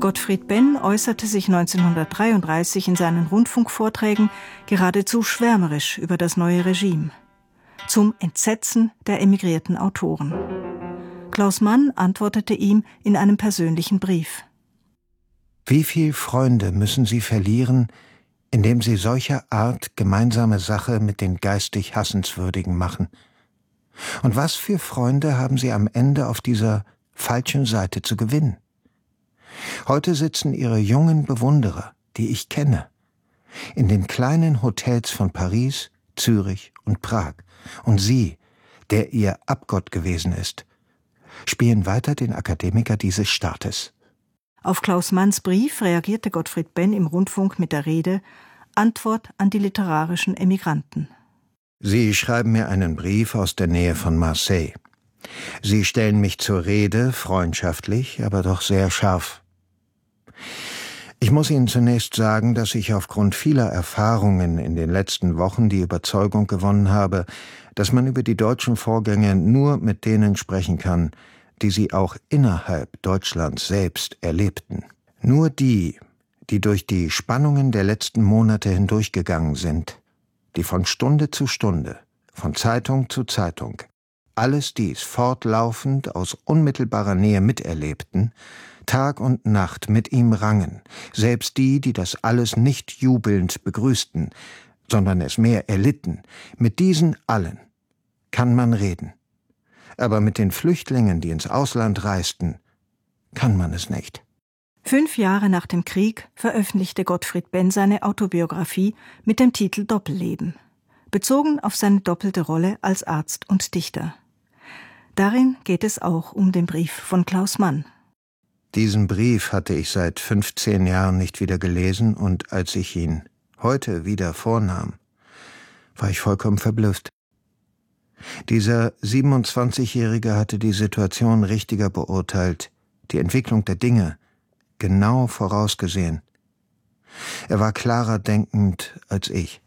Gottfried Benn äußerte sich 1933 in seinen Rundfunkvorträgen geradezu schwärmerisch über das neue Regime. Zum Entsetzen der emigrierten Autoren. Klaus Mann antwortete ihm in einem persönlichen Brief. Wie viel Freunde müssen Sie verlieren, indem Sie solcher Art gemeinsame Sache mit den geistig Hassenswürdigen machen? Und was für Freunde haben Sie am Ende auf dieser falschen Seite zu gewinnen? Heute sitzen Ihre jungen Bewunderer, die ich kenne, in den kleinen Hotels von Paris, Zürich und Prag. Und Sie, der Ihr Abgott gewesen ist, spielen weiter den Akademiker dieses Staates. Auf Klaus Manns Brief reagierte Gottfried Benn im Rundfunk mit der Rede Antwort an die literarischen Emigranten. Sie schreiben mir einen Brief aus der Nähe von Marseille. Sie stellen mich zur Rede, freundschaftlich, aber doch sehr scharf. Ich muss Ihnen zunächst sagen, dass ich aufgrund vieler Erfahrungen in den letzten Wochen die Überzeugung gewonnen habe, dass man über die deutschen Vorgänge nur mit denen sprechen kann, die sie auch innerhalb Deutschlands selbst erlebten. Nur die, die durch die Spannungen der letzten Monate hindurchgegangen sind, die von Stunde zu Stunde, von Zeitung zu Zeitung, alles dies fortlaufend aus unmittelbarer Nähe miterlebten, Tag und Nacht mit ihm rangen, selbst die, die das alles nicht jubelnd begrüßten, sondern es mehr erlitten, mit diesen allen kann man reden. Aber mit den Flüchtlingen, die ins Ausland reisten, kann man es nicht. 5 Jahre nach dem Krieg veröffentlichte Gottfried Benn seine Autobiografie mit dem Titel Doppelleben, bezogen auf seine doppelte Rolle als Arzt und Dichter. Darin geht es auch um den Brief von Klaus Mann. Diesen Brief hatte ich seit 15 Jahren nicht wieder gelesen, und als ich ihn heute wieder vornahm, war ich vollkommen verblüfft. Dieser 27-Jährige hatte die Situation richtiger beurteilt, die Entwicklung der Dinge genau vorausgesehen. Er war klarer denkend als ich.